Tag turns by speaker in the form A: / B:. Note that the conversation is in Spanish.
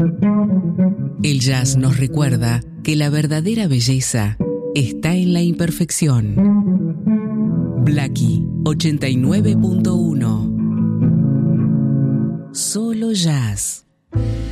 A: El jazz nos recuerda que la verdadera belleza está en la imperfección. Blackie 89.1. Solo jazz.